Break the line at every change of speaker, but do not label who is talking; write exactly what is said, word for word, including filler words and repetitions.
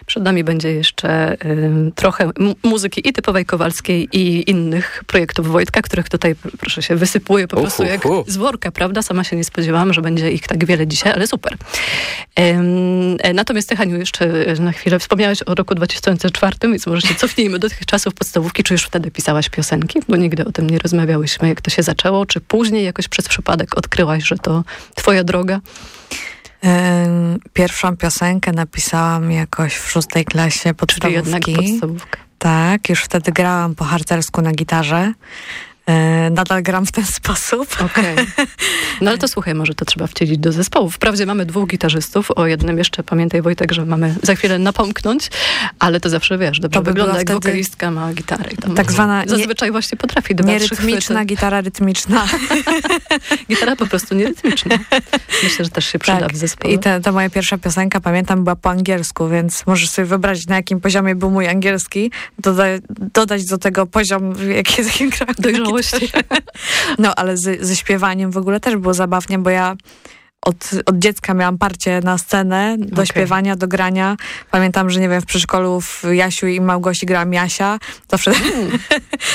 Przed nami będzie jeszcze y, trochę m- muzyki i typowej Kowalskiej, i innych projektów Wojtka, których tutaj, proszę się, wysypuje po prostu jak z worka, prawda? Sama się nie spodziewałam, że będzie ich tak wiele dzisiaj, ale super. Ym, natomiast ty, Haniu, jeszcze na chwilę wspomniałaś o roku dwa tysiące czwartym, więc może się cofnijmy do tych czasów podstawówki. Czy już wtedy pisałaś piosenki? Bo nigdy o tym nie rozmawiałyśmy, jak to się zaczęło. Czy później jakoś przez przypadek odkryłaś, że to twoja droga?
Pierwszą piosenkę napisałam jakoś w szóstej klasie podstawówki.
Czyli jednak podstawówka.
Tak, już wtedy grałam po harcersku na gitarze. Nadal gram w ten sposób.
Okej. Okay. No ale to słuchaj, może to trzeba wcielić do zespołu. Wprawdzie mamy dwóch gitarzystów, o jednym jeszcze pamiętaj, Wojtek, że mamy za chwilę napomknąć, ale to zawsze, wiesz, dobrze to by wygląda, jak wokalistka ma gitarę. I
tak zwana
zazwyczaj nie, właśnie potrafi dwa, trzy chwyty.
Nierytmiczna gitara rytmiczna.
Gitara po prostu nierytmiczna. Myślę, że też się przyda
tak.
w zespole.
I ta, ta moja pierwsza piosenka, pamiętam, była po angielsku, więc możesz sobie wyobrazić, na jakim poziomie był mój angielski, doda, dodać do tego poziom, jaki jest
dojrzałości.
No, ale z, ze śpiewaniem w ogóle też było zabawnie, bo ja od, od dziecka miałam parcie na scenę do okay. śpiewania, do grania. Pamiętam, że nie wiem, w przedszkolu w Jasiu i Małgosi grałam Jasia. Zawsze, mm.